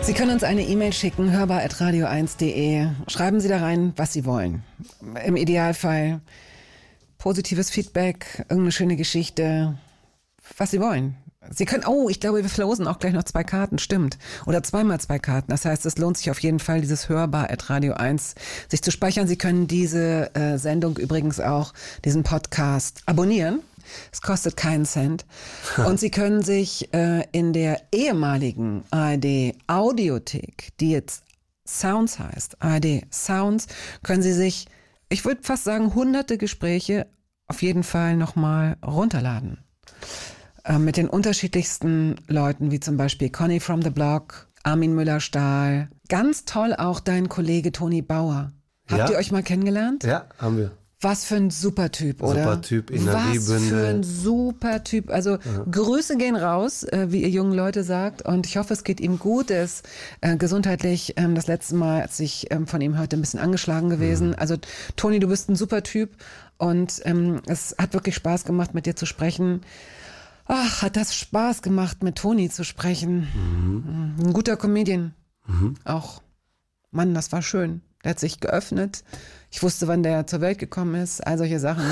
Sie können uns eine E-Mail schicken, hörbar@radio1.de. Schreiben Sie da rein, was Sie wollen. Im Idealfall positives Feedback, irgendeine schöne Geschichte, was Sie wollen. Sie können, ich glaube, wir verlosen auch gleich noch 2 Karten, stimmt. Oder 2x2 Karten. Das heißt, es lohnt sich auf jeden Fall, dieses hörbar@radio1 sich zu speichern. Sie können diese Sendung übrigens auch, diesen Podcast abonnieren. Es kostet keinen Cent. Und Sie können sich in der ehemaligen ARD Audiothek, die jetzt Sounds heißt, ARD Sounds, können Sie sich, ich würde fast sagen, hunderte Gespräche auf jeden Fall nochmal runterladen. Mit den unterschiedlichsten Leuten, wie zum Beispiel Conny from the Block, Armin Müller-Stahl. Ganz toll auch dein Kollege Toni Bauer. Habt ihr euch mal kennengelernt? Ja, haben wir. Was für ein super Typ, oder? Super Typ, Energiebündel. Was für ein super Typ. Also Grüße gehen raus, wie ihr jungen Leute sagt. Und ich hoffe, es geht ihm gut. Er ist gesundheitlich das letzte Mal, als ich von ihm hörte, ein bisschen angeschlagen gewesen. Also Toni, du bist ein super Typ. Und es hat wirklich Spaß gemacht, mit dir zu sprechen. Ach, hat das Spaß gemacht, mit Toni zu sprechen. Ein guter Comedian. Auch. Mann, das war schön. Der hat sich geöffnet. Ich wusste, wann der zur Welt gekommen ist. All solche Sachen.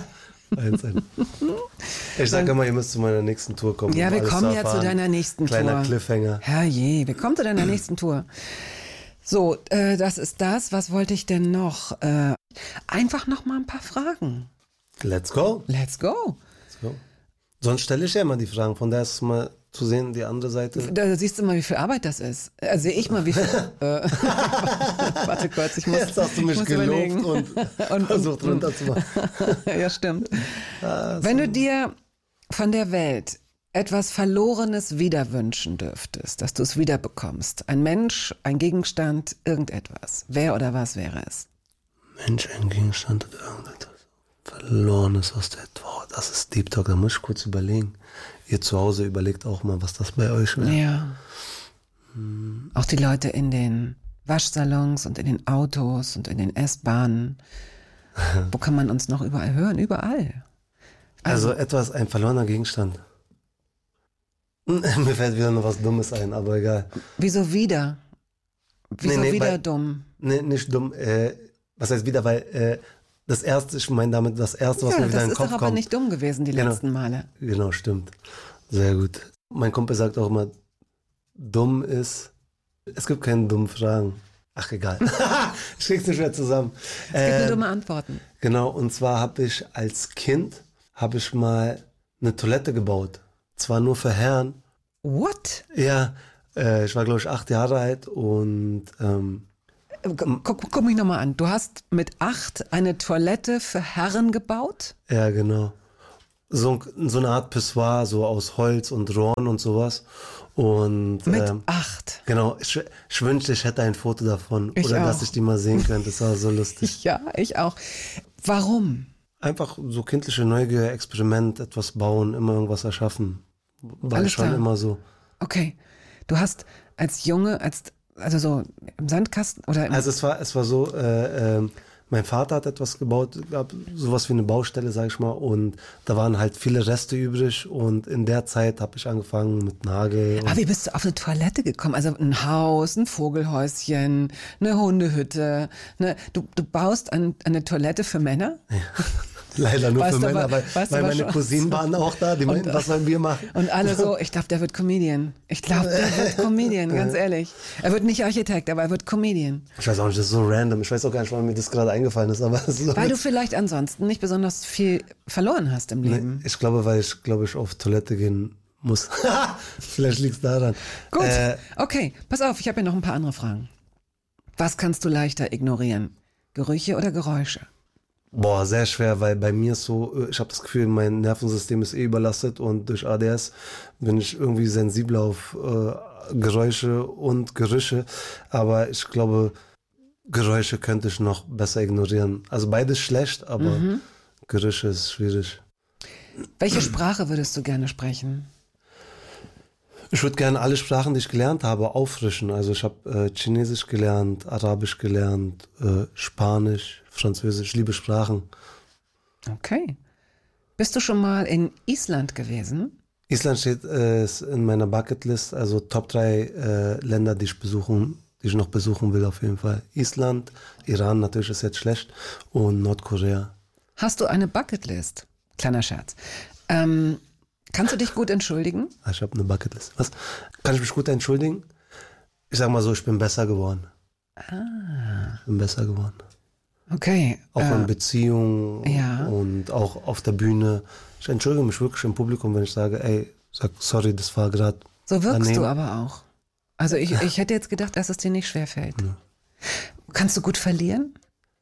Ich sage immer, ihr müsst zu meiner nächsten Tour kommen. Ja, wir kommen ja zu deiner nächsten Tour. Kleiner Cliffhanger. Herrje, wir kommen zu deiner nächsten Tour. So, das ist das. Was wollte ich denn noch? Einfach noch mal ein paar Fragen. Let's go. Let's go. Sonst stelle ich ja immer die Fragen. Von daher ist es mal zu sehen, die andere Seite. Da siehst du mal, wie viel Arbeit das ist. Sehe ich mal, wie viel... warte kurz, ich muss... Jetzt hast du mich gelobt und versucht runterzumachen. Ja, stimmt. Wenn du dir von der Welt etwas Verlorenes wieder wünschen dürftest, dass du es wiederbekommst, ein Mensch, ein Gegenstand, irgendetwas, wer oder was wäre es? Mensch, ein Gegenstand oder irgendetwas. Verlorenes aus der... Wow, das ist Deep Talk, da muss ich kurz überlegen. Ihr zu Hause überlegt auch mal, was das bei euch wäre. Ja. Auch die Leute in den Waschsalons und in den Autos und in den S-Bahnen. Wo kann man uns noch überall hören? Überall. Also etwas, ein verlorener Gegenstand. Mir fällt wieder noch was Dummes ein, aber egal. Wieso wieder? Wieso wieder dumm? Nee, nicht dumm. Was heißt wieder, weil... Das erste, ich meine damit das erste, was mir wieder in den Kopf kommt. Das ist doch aber nicht dumm gewesen, die letzten Male. Genau, stimmt. Sehr gut. Mein Kumpel sagt auch immer, dumm ist, es gibt keine dummen Fragen. Ach, egal. Ich krieg's nicht mehr zusammen. Es gibt nur dumme Antworten. Genau, und zwar habe ich als Kind, mal eine Toilette gebaut. Zwar nur für Herren. What? Ja, ich war, glaube ich, 8 Jahre alt und... Guck mich nochmal an. Du hast mit 8 eine Toilette für Herren gebaut? Ja, genau. So eine Art Pissoir, so aus Holz und Rohren und sowas. Und, mit 8? Genau. Ich wünschte, ich hätte ein Foto davon. Oder dass ich die mal sehen könnte. Das war so lustig. Ja, ich auch. Warum? Einfach so kindliche Neugier, Experiment, etwas bauen, immer irgendwas erschaffen. War Alles schon klar. immer so. Okay. Du hast als Junge, also so im Sandkasten oder Also es war so, mein Vater hat etwas gebaut, gab sowas wie eine Baustelle, sag ich mal, und da waren halt viele Reste übrig und in der Zeit habe ich angefangen mit Nagel. Aber wie bist du auf eine Toilette gekommen? Also ein Haus, ein Vogelhäuschen, eine Hundehütte, du baust eine Toilette für Männer? Ja. Leider nur weißt für aber, Männer, weil meine Cousinen waren auch da, die meinten, was sollen wir machen? Und alle so, ich glaube, der wird Comedian. Ich glaube, der wird Comedian, ganz ehrlich. Er wird nicht Architekt, aber er wird Comedian. Ich weiß auch nicht, das ist so random. Ich weiß auch gar nicht, warum mir das gerade eingefallen ist. Aber so weil du vielleicht ansonsten nicht besonders viel verloren hast im Leben. Nee, ich glaube, weil ich auf Toilette gehen muss. Vielleicht liegt es daran. Gut, okay, pass auf, ich habe hier noch ein paar andere Fragen. Was kannst du leichter ignorieren? Gerüche oder Geräusche? Boah, sehr schwer, weil bei mir ist so, ich habe das Gefühl, mein Nervensystem ist überlastet und durch ADS bin ich irgendwie sensibler auf Geräusche und Gerüche, aber ich glaube, Geräusche könnte ich noch besser ignorieren. Also beides schlecht, aber Gerüche ist schwierig. Welche Sprache würdest du gerne sprechen? Ich würde gerne alle Sprachen, die ich gelernt habe, auffrischen. Also ich habe Chinesisch gelernt, Arabisch gelernt, Spanisch, Französisch, ich liebe Sprachen. Okay. Bist du schon mal in Island gewesen? Island steht ist in meiner Bucketlist, also Top 3 Länder, die ich noch besuchen will auf jeden Fall. Island, Iran natürlich ist jetzt schlecht und Nordkorea. Hast du eine Bucketlist? Kleiner Scherz. Kannst du dich gut entschuldigen? Ich habe eine Bucketlist. Was? Kann ich mich gut entschuldigen? Ich sag mal so, ich bin besser geworden. Ich bin besser geworden. Okay. Auch in Beziehungen ja. und auch auf der Bühne. Ich entschuldige mich wirklich im Publikum, wenn ich sage, sag sorry, das war gerade. So wirkst du aber auch. Also ich hätte jetzt gedacht, dass es dir nicht schwerfällt. Ja. Kannst du gut verlieren?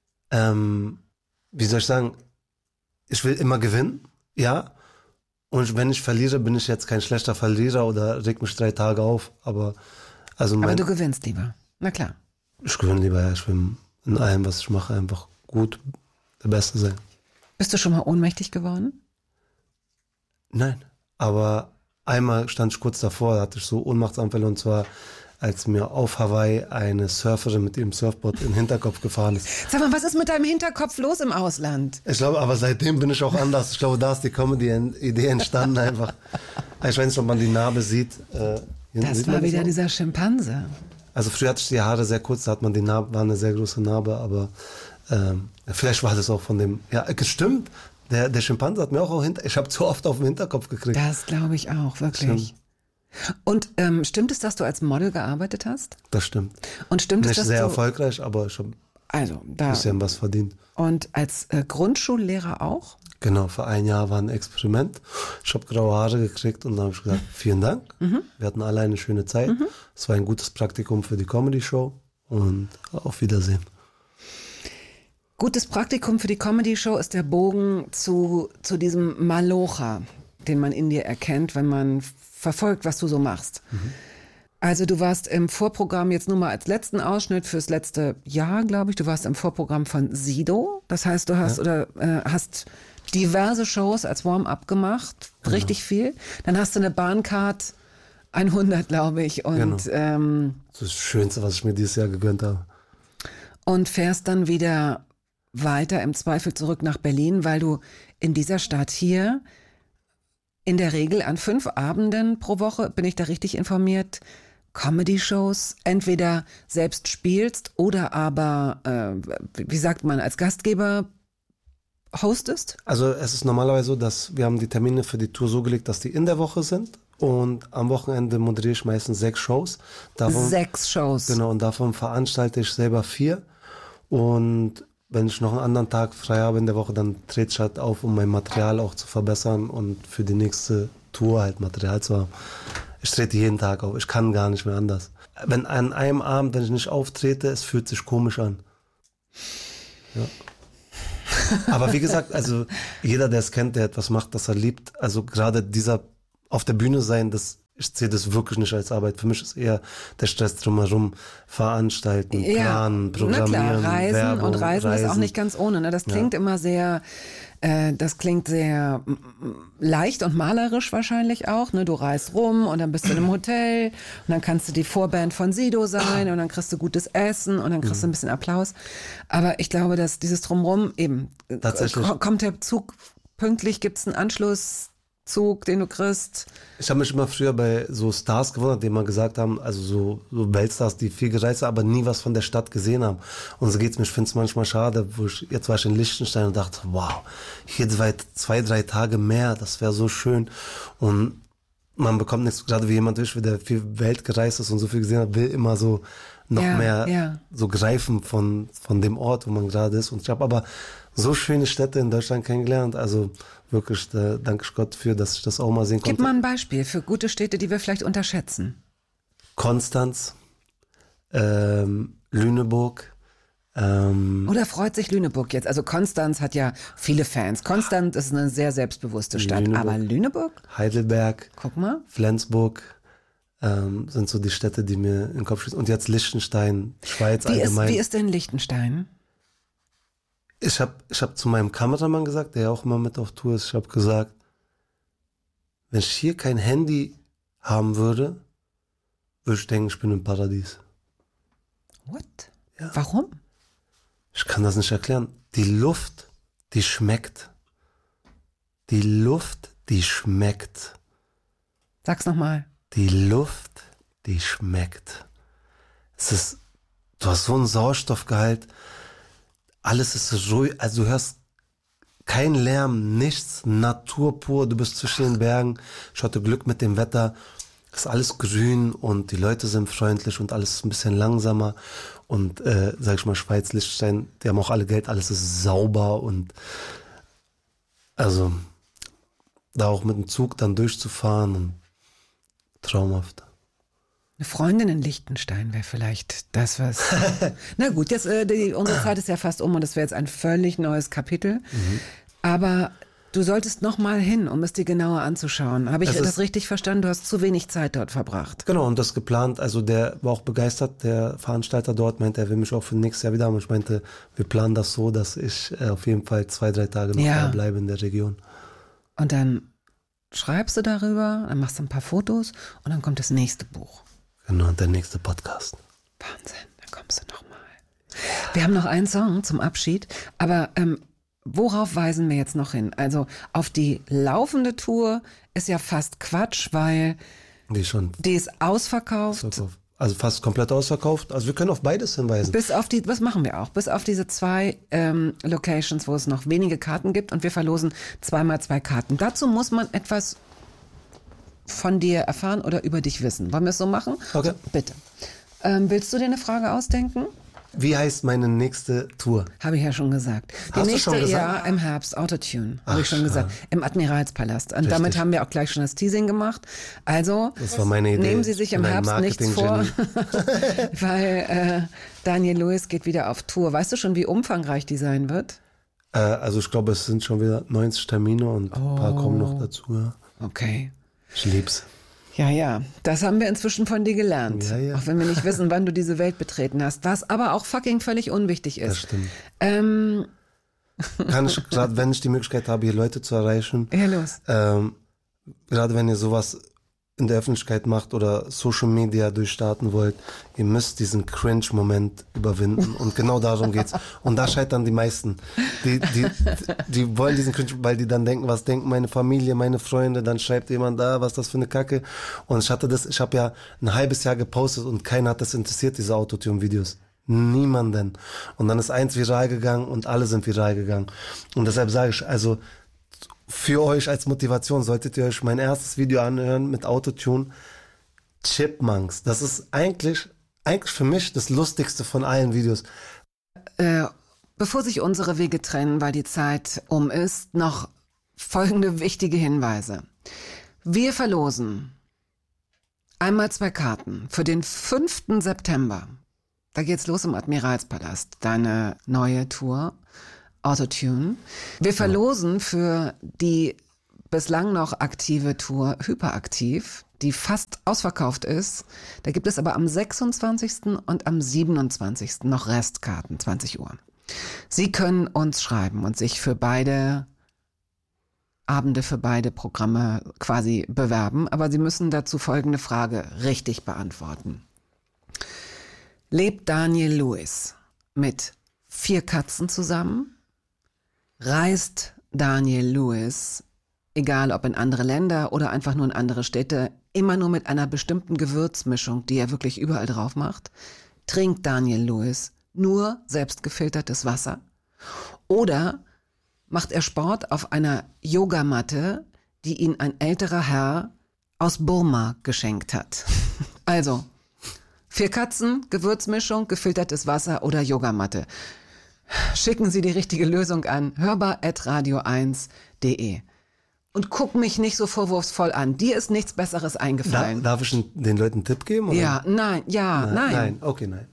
Wie soll ich sagen? Ich will immer gewinnen, ja. Und wenn ich verliere, bin ich jetzt kein schlechter Verlierer oder reg mich 3 Tage auf. Aber du gewinnst lieber. Na klar. Ich gewinne lieber, ja. Ich will in allem, was ich mache, einfach gut der Beste sein. Bist du schon mal ohnmächtig geworden? Nein, aber einmal stand ich kurz davor, da hatte ich so Ohnmachtsanfälle, und zwar, als mir auf Hawaii eine Surferin mit ihrem Surfboard in den Hinterkopf gefahren ist. Sag mal, was ist mit deinem Hinterkopf los im Ausland? Ich glaube, aber seitdem bin ich auch anders. Ich glaube, da ist die Comedy-Idee entstanden einfach. Ich weiß nicht, ob man die Narbe sieht. Das war wieder dieser Schimpanse. Also früher hatte ich die Haare sehr kurz, da hat man die Narbe, war eine sehr große Narbe, aber vielleicht war das auch von dem, ja, gestimmt. Der Schimpanse hat mir auch ich habe zu oft auf den Hinterkopf gekriegt. Das glaube ich auch, wirklich. Stimmt. Und stimmt es, dass du als Model gearbeitet hast? Das stimmt. Und stimmt es, dass du... Nicht sehr erfolgreich, aber ich habe ein bisschen was verdient. Und als Grundschullehrer auch? Genau, für 1 Jahr war ein Experiment. Ich habe graue Haare gekriegt und dann habe ich gesagt, vielen Dank. Wir hatten alle eine schöne Zeit. Es war ein gutes Praktikum für die Comedy-Show und auf Wiedersehen. Gutes Praktikum für die Comedy-Show ist der Bogen zu diesem Malocha, den man in dir erkennt, wenn man verfolgt, was du so machst. Also du warst im Vorprogramm, jetzt nur mal als letzten Ausschnitt fürs letzte Jahr, glaube ich, du warst im Vorprogramm von Sido. Das heißt, du hast hast diverse Shows als Warm-up gemacht, richtig viel. Dann hast du eine Bahncard 100, glaube ich. Und, das ist das Schönste, was ich mir dieses Jahr gegönnt habe. Und fährst dann wieder weiter im Zweifel zurück nach Berlin, weil du in dieser Stadt hier in der Regel an 5 Abenden pro Woche, bin ich da richtig informiert, Comedy-Shows entweder selbst spielst oder aber, wie sagt man, als Gastgeber hostest? Also es ist normalerweise so, dass wir haben die Termine für die Tour so gelegt, dass die in der Woche sind, und am Wochenende moderiere ich meistens 6 Shows. 6 Shows? Genau, und davon veranstalte ich selber 4, und wenn ich noch einen anderen Tag frei habe in der Woche, dann trete ich halt auf, um mein Material auch zu verbessern und für die nächste Tour halt Material zu haben. Ich trete jeden Tag auf, ich kann gar nicht mehr anders. Wenn an einem Abend, wenn ich nicht auftrete, es fühlt sich komisch an. Ja. Aber wie gesagt, also jeder, der es kennt, der etwas macht, das er liebt, also gerade dieser auf der Bühne sein, ich sehe das wirklich nicht als Arbeit. Für mich ist eher der Stress drumherum, veranstalten, planen, programmieren, na klar, Werbung, und Reisen ist auch nicht ganz ohne. Ne? Das klingt immer sehr, leicht und malerisch wahrscheinlich auch. Ne? Du reist rum und dann bist du in einem Hotel und dann kannst du die Vorband von Sido sein und dann kriegst du gutes Essen und dann kriegst du ein bisschen Applaus. Aber ich glaube, dass dieses Drumherum eben, kommt der Zug pünktlich, gibt es einen Anschlusszug, den du kriegst. Ich habe mich immer früher bei so Stars gewundert, die mal gesagt haben, also so Weltstars, die viel gereist haben, aber nie was von der Stadt gesehen haben. Und so geht's mir. Ich finde es manchmal schade, jetzt war ich in Liechtenstein und dachte, wow, hier 2-3 Tage mehr, das wäre so schön. Und man bekommt nichts, gerade wie jemand ist, der viel Welt gereist ist und so viel gesehen hat, will immer so noch mehr so greifen von dem Ort, wo man gerade ist. Und ich habe aber so schöne Städte in Deutschland kennengelernt, also wirklich, da danke ich Gott für, dass ich das auch mal sehen konnte. Gib mal ein Beispiel für gute Städte, die wir vielleicht unterschätzen. Konstanz, Lüneburg. Oder freut sich Lüneburg jetzt? Also Konstanz hat ja viele Fans. Konstanz ist eine sehr selbstbewusste Stadt. Aber Lüneburg? Heidelberg. Guck mal. Flensburg sind so die Städte, die mir in den Kopf schießen. Und jetzt Liechtenstein, Schweiz allgemein. Wie ist denn Liechtenstein? Ich hab zu meinem Kameramann gesagt, der ja auch immer mit auf Tour ist, ich habe gesagt, wenn ich hier kein Handy haben würde ich denken, ich bin im Paradies. What? Ja. Warum? Ich kann das nicht erklären. Die Luft, die schmeckt. Die Luft, die schmeckt. Sag's nochmal. Die Luft, die schmeckt. Du hast so einen Sauerstoffgehalt. Alles ist so ruhig, also du hörst kein Lärm, nichts, Natur pur, du bist zwischen den Bergen. Ich hatte Glück mit dem Wetter. Es ist alles grün und die Leute sind freundlich und alles ist ein bisschen langsamer. Und sag ich mal, Schweiz, Liechtenstein, die haben auch alle Geld, alles ist sauber und also da auch mit dem Zug dann durchzufahren und traumhaft. Eine Freundin in Liechtenstein wäre vielleicht das, was... Na gut, jetzt, unsere Zeit ist ja fast um und das wäre jetzt ein völlig neues Kapitel. Aber du solltest noch mal hin, um es dir genauer anzuschauen. Habe ich das richtig verstanden? Du hast zu wenig Zeit dort verbracht. Genau, und das geplant. Also der war auch begeistert, der Veranstalter dort meinte, er will mich auch für nächstes Jahr wieder haben. Ich meinte, wir planen das so, dass ich auf jeden Fall 2-3 Tage noch da bleibe in der Region. Und dann schreibst du darüber, dann machst du ein paar Fotos und dann kommt das nächste Buch. Genau, der nächste Podcast. Wahnsinn, dann kommst du noch mal. Wir haben noch einen Song zum Abschied, aber worauf weisen wir jetzt noch hin? Also auf die laufende Tour ist ja fast Quatsch, weil die ist ausverkauft. Also fast komplett ausverkauft. Also wir können auf beides hinweisen. Bis auf was machen wir auch? Bis auf diese 2 Locations, wo es noch wenige Karten gibt und wir verlosen 2x2 Karten. Dazu muss man etwas von dir erfahren oder über dich wissen. Wollen wir es so machen? Okay. Bitte. Willst du dir eine Frage ausdenken? Wie heißt meine nächste Tour? Habe ich ja schon gesagt. Die Hast nächste, du schon gesagt? Ja, im Herbst, Autotune, habe ich schon gesagt. Im Admiralspalast. Und damit haben wir auch gleich schon das Teasing gemacht. Also, das war meine Idee. Nehmen Sie sich im Herbst nichts vor, weil Daniel Lewis geht wieder auf Tour. Weißt du schon, wie umfangreich die sein wird? Also ich glaube, es sind schon wieder 90 Termine und ein paar kommen noch dazu. Ja. Okay. Ich lieb's. Ja, das haben wir inzwischen von dir gelernt. Ja. Auch wenn wir nicht wissen, wann du diese Welt betreten hast. Was aber auch fucking völlig unwichtig ist. Das stimmt. Kann ich, gerade wenn ich die Möglichkeit habe, hier Leute zu erreichen, ja, los. Gerade wenn ihr sowas in der Öffentlichkeit macht oder Social Media durchstarten wollt, ihr müsst diesen Cringe-Moment überwinden und genau darum geht's. Und da scheitern die meisten. Die wollen diesen Cringe, weil die dann denken, was denkt meine Familie, meine Freunde, dann schreibt jemand da, was ist das für eine Kacke. Und ich habe ja ein halbes Jahr gepostet und keiner hat das interessiert, diese Autotune-Videos. Niemanden. Und dann ist eins viral gegangen und alle sind viral gegangen. Und deshalb sage ich, also für euch als Motivation solltet ihr euch mein erstes Video anhören mit Autotune. Chipmunks. Das ist eigentlich für mich das Lustigste von allen Videos. Bevor sich unsere Wege trennen, weil die Zeit um ist, noch folgende wichtige Hinweise. Wir verlosen einmal 2 Karten für den 5. September. Da geht's los im Admiralspalast. Deine neue Tour. Autotune. Wir verlosen für die bislang noch aktive Tour Hyperaktiv, die fast ausverkauft ist. Da gibt es aber am 26. und am 27. noch Restkarten, 20 Uhr. Sie können uns schreiben und sich für beide Abende, für beide Programme quasi bewerben, aber Sie müssen dazu folgende Frage richtig beantworten. Lebt Daniel Lewis mit 4 Katzen zusammen? Reist Daniel Lewis, egal ob in andere Länder oder einfach nur in andere Städte, immer nur mit einer bestimmten Gewürzmischung, die er wirklich überall drauf macht? Trinkt Daniel Lewis nur selbstgefiltertes Wasser? Oder macht er Sport auf einer Yogamatte, die ihn ein älterer Herr aus Burma geschenkt hat? Also, 4 Katzen, Gewürzmischung, gefiltertes Wasser oder Yogamatte. Schicken Sie die richtige Lösung an hörbar@radio1.de. Und guck mich nicht so vorwurfsvoll an. Dir ist nichts Besseres eingefallen. Darf ich den Leuten einen Tipp geben? Oder? Ja, nein. Nein, okay, nein.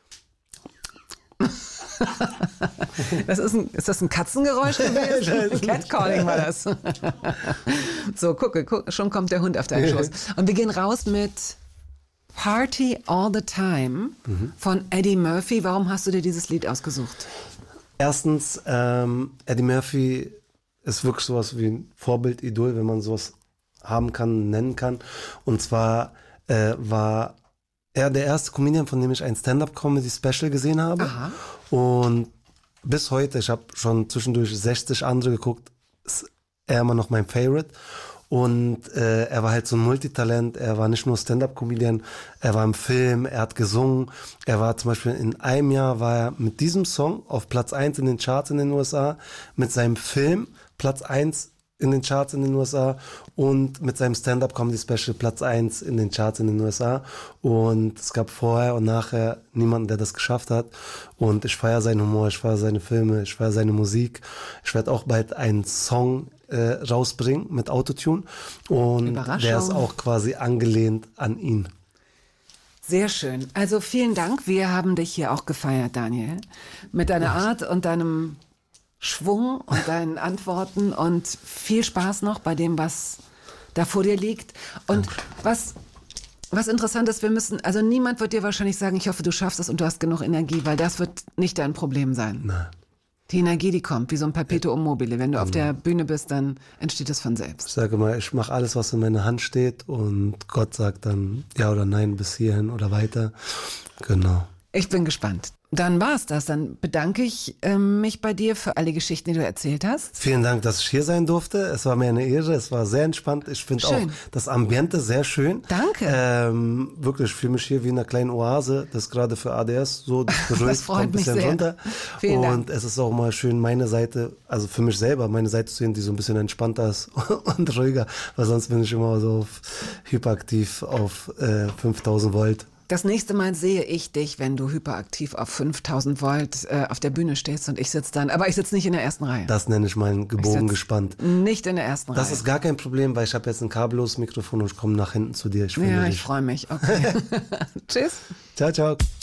Ist das ein Katzengeräusch gewesen? Catcalling war das. So, guck, schon kommt der Hund auf deinen Schoß. Und wir gehen raus mit Party All the Time von Eddie Murphy. Warum hast du dir dieses Lied ausgesucht? Erstens, Eddie Murphy ist wirklich sowas wie ein Vorbild, Idol, wenn man sowas haben kann, nennen kann. Und zwar war er der erste Comedian, von dem ich ein Stand-Up-Comedy-Special gesehen habe. Aha. Und bis heute, ich habe schon zwischendurch 60 andere geguckt, ist er immer noch mein Favorite. und er war halt so ein Multitalent, er war nicht nur Stand-Up-Comedian, er war im Film, er hat gesungen, er war zum Beispiel in einem Jahr war er mit diesem Song auf Platz 1 in den Charts in den USA, mit seinem Film Platz 1 in den Charts in den USA und mit seinem Stand-Up-Comedy-Special Platz 1 in den Charts in den USA. Und es gab vorher und nachher niemanden, der das geschafft hat. Und ich feiere seinen Humor, ich feiere seine Filme, ich feiere seine Musik. Ich werde auch bald einen Song rausbringen mit Autotune. Und der ist auch quasi angelehnt an ihn. Sehr schön. Also vielen Dank. Wir haben dich hier auch gefeiert, Daniel. Mit deiner Art und deinem Schwung und deinen Antworten und viel Spaß noch bei dem, was da vor dir liegt. Und was interessant ist, also niemand wird dir wahrscheinlich sagen, ich hoffe, du schaffst es und du hast genug Energie, weil das wird nicht dein Problem sein. Nein. Die Energie, die kommt, wie so ein Perpetuum mobile. Wenn du auf der Bühne bist, dann entsteht es von selbst. Ich sage mal, ich mache alles, was in meiner Hand steht und Gott sagt dann ja oder nein bis hierhin oder weiter. Genau. Ich bin gespannt. Dann war's das. Dann bedanke ich mich bei dir für alle Geschichten, die du erzählt hast. Vielen Dank, dass ich hier sein durfte. Es war mir eine Ehre. Es war sehr entspannt. Ich finde auch das Ambiente sehr schön. Danke. Wirklich, ich fühle mich hier wie in einer kleinen Oase. Das ist gerade für ADS so. Das freut mich sehr. Runter. Vielen Dank. Und es ist auch mal schön, meine Seite, also für mich selber, meine Seite zu sehen, die so ein bisschen entspannter ist und ruhiger. Weil sonst bin ich immer so hyperaktiv auf 5000 Volt. Das nächste Mal sehe ich dich, wenn du hyperaktiv auf 5000 Volt auf der Bühne stehst und ich sitze dann, aber ich sitze nicht in der ersten Reihe. Das nenne ich mal gebogen gespannt. Nicht in der ersten Reihe. Das ist gar kein Problem, weil ich habe jetzt ein kabelloses Mikrofon und ich komme nach hinten zu dir. Ich freue mich. Okay. Tschüss. Ciao, ciao.